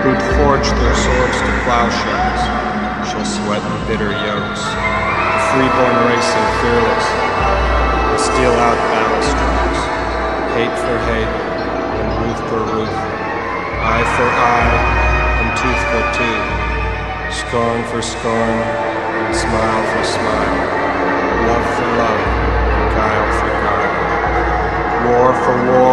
who'd forged their swords to plowshares, shall sweat in bitter yokes. The freeborn race so fearless, will steal out battle strokes, hate for hate, and ruth for ruth, eye for eye, and tooth for tooth, scorn for scorn, and smile for smile, love for love, and guile for guile, war for war,